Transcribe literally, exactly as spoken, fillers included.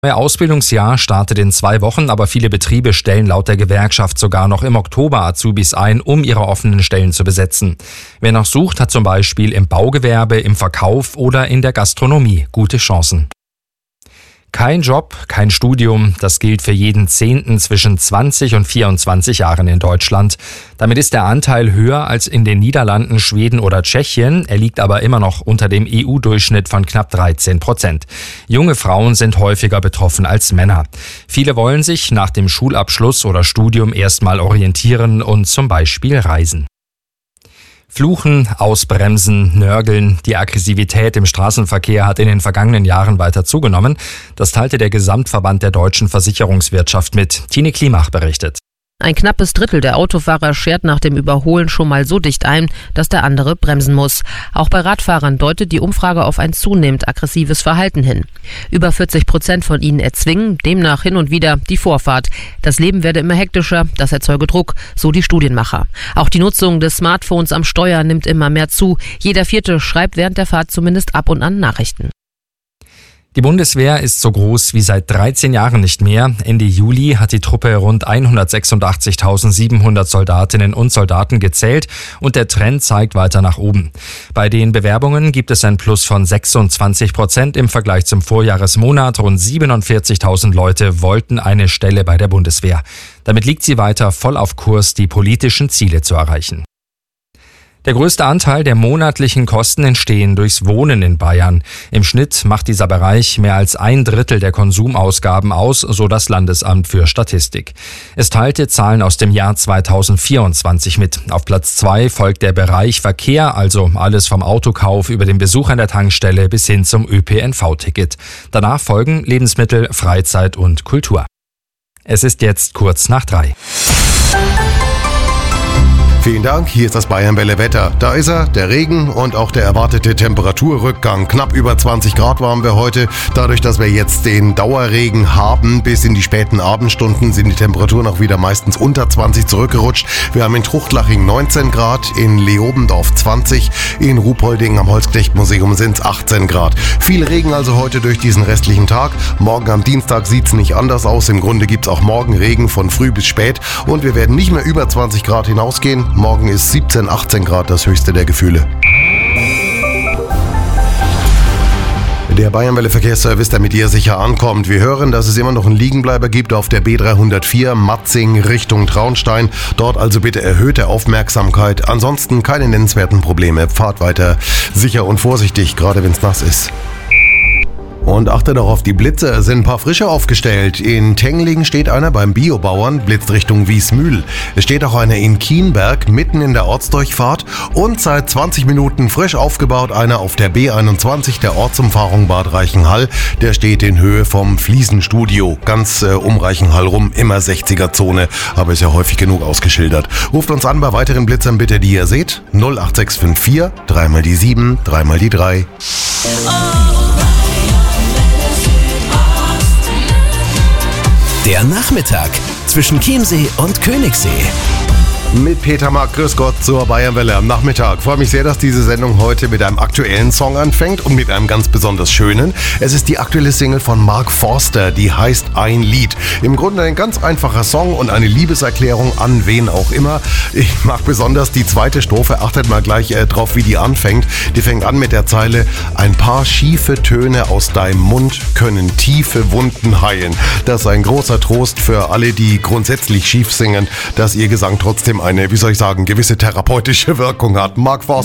Das neue Ausbildungsjahr startet in zwei Wochen, aber viele Betriebe stellen laut der Gewerkschaft sogar noch im Oktober Azubis ein, um ihre offenen Stellen zu besetzen. Wer noch sucht, hat zum Beispiel im Baugewerbe, im Verkauf oder in der Gastronomie gute Chancen. Kein Job, kein Studium, das gilt für jeden Zehnten zwischen zwanzig und vierundzwanzig Jahren in Deutschland. Damit ist der Anteil höher als in den Niederlanden, Schweden oder Tschechien. Er liegt aber immer noch unter dem E U-Durchschnitt von knapp dreizehn Prozent. Junge Frauen sind häufiger betroffen als Männer. Viele wollen sich nach dem Schulabschluss oder Studium erstmal orientieren und zum Beispiel reisen. Fluchen, ausbremsen, nörgeln. Die Aggressivität im Straßenverkehr hat in den vergangenen Jahren weiter zugenommen. Das teilte der Gesamtverband der deutschen Versicherungswirtschaft mit. Tine Klimach berichtet. Ein knappes Drittel der Autofahrer schert nach dem Überholen schon mal so dicht ein, dass der andere bremsen muss. Auch bei Radfahrern deutet die Umfrage auf ein zunehmend aggressives Verhalten hin. Über vierzig Prozent von ihnen erzwingen demnach hin und wieder die Vorfahrt. Das Leben werde immer hektischer, das erzeuge Druck, so die Studienmacher. Auch die Nutzung des Smartphones am Steuer nimmt immer mehr zu. Jeder Vierte schreibt während der Fahrt zumindest ab und an Nachrichten. Die Bundeswehr ist so groß wie seit dreizehn Jahren nicht mehr. Ende Juli hat die Truppe rund hundertsechsundachtzigtausendsiebenhundert Soldatinnen und Soldaten gezählt und der Trend zeigt weiter nach oben. Bei den Bewerbungen gibt es ein Plus von sechsundzwanzig Prozent im Vergleich zum Vorjahresmonat. Rund siebenundvierzigtausend Leute wollten eine Stelle bei der Bundeswehr. Damit liegt sie weiter voll auf Kurs, die politischen Ziele zu erreichen. Der größte Anteil der monatlichen Kosten entstehen durchs Wohnen in Bayern. Im Schnitt macht dieser Bereich mehr als ein Drittel der Konsumausgaben aus, so das Landesamt für Statistik. Es teilte Zahlen aus dem Jahr zweitausendvierundzwanzig mit. Auf Platz zwei folgt der Bereich Verkehr, also alles vom Autokauf über den Besuch an der Tankstelle bis hin zum Ö P N V-Ticket. Danach folgen Lebensmittel, Freizeit und Kultur. Es ist jetzt kurz nach drei. Vielen Dank, hier ist das Bayern-Welle Wetter. Da ist er, der Regen und auch der erwartete Temperaturrückgang. Knapp über zwanzig Grad waren wir heute. Dadurch, dass wir jetzt den Dauerregen haben, bis in die späten Abendstunden sind die Temperaturen auch wieder meistens unter zwanzig zurückgerutscht. Wir haben in Truchtlaching neunzehn Grad, in Leobendorf zwanzig, in Ruhpolding am Holzknechtmuseum sind es achtzehn Grad. Viel Regen also heute durch diesen restlichen Tag. Morgen am Dienstag sieht es nicht anders aus. Im Grunde gibt es auch morgen Regen von früh bis spät und wir werden nicht mehr über zwanzig Grad hinausgehen. Morgen ist siebzehn, achtzehn Grad das höchste der Gefühle. Der Bayern-Welle-Verkehrsservice, der mit dir sicher ankommt. Wir hören, dass es immer noch einen Liegenbleiber gibt auf der B dreihundertvier Matzing Richtung Traunstein. Dort also bitte erhöhte Aufmerksamkeit. Ansonsten keine nennenswerten Probleme. Fahrt weiter sicher und vorsichtig, gerade wenn es nass ist. Und achte doch auf die Blitze, es sind ein paar frische aufgestellt. In Tenglingen steht einer beim Biobauern, blitzt Richtung Wiesmühl. Es steht auch einer in Kienberg, mitten in der Ortsdurchfahrt. Und seit zwanzig Minuten frisch aufgebaut einer auf der B einundzwanzig, der Ortsumfahrung Bad Reichenhall. Der steht in Höhe vom Fliesenstudio, ganz äh, um Reichenhall rum, immer sechziger Zone, aber ist ja häufig genug ausgeschildert. Ruft uns an bei weiteren Blitzern bitte, die ihr seht. null acht sechs fünf vier, dreimal die sieben, dreimal die drei. Der Nachmittag zwischen Chiemsee und Königssee. Mit Peter Mark, grüß Gott zur Bayernwelle am Nachmittag. Freue mich sehr, dass diese Sendung heute mit einem aktuellen Song anfängt und mit einem ganz besonders schönen. Es ist die aktuelle Single von Mark Forster, die heißt Ein Lied. Im Grunde ein ganz einfacher Song und eine Liebeserklärung an wen auch immer. Ich mag besonders die zweite Strophe, achtet mal gleich äh, drauf, wie die anfängt. Die fängt an mit der Zeile: Ein paar schiefe Töne aus deinem Mund können tiefe Wunden heilen. Das ist ein großer Trost für alle, die grundsätzlich schief singen, dass ihr Gesang trotzdem eine, wie soll ich sagen, gewisse therapeutische Wirkung hat. Mark Forster.